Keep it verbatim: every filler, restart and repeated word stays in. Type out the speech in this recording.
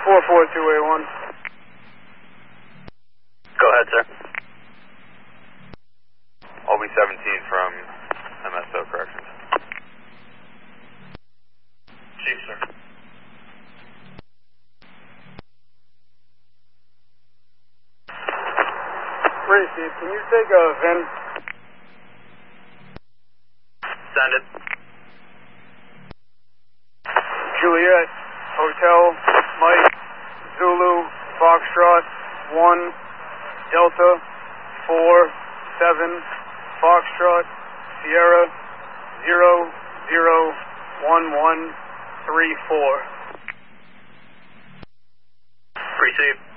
four four two eight one. Go ahead, sir. O B seventeen from M S O Corrections. Chief, sir. Racy, can you take a V I N? Send it. Juliet, Hotel, Mike, Zulu, Foxtrot, one, Delta, four, seven, Foxtrot, Sierra, zero, zero, one, one, three, four. Received.